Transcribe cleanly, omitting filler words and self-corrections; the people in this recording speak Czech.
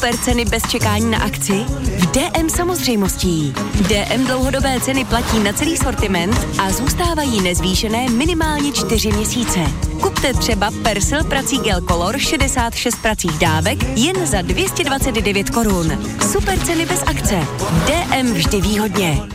super ceny bez čekání na akci? V DM samozřejmostí. DM dlouhodobé ceny platí na celý sortiment a zůstávají nezvýšené minimálně 4 měsíce. Kupte třeba Persil prací gel Color 66 pracích dávek jen za 229 korun. Super ceny bez akce. DM vždy výhodně.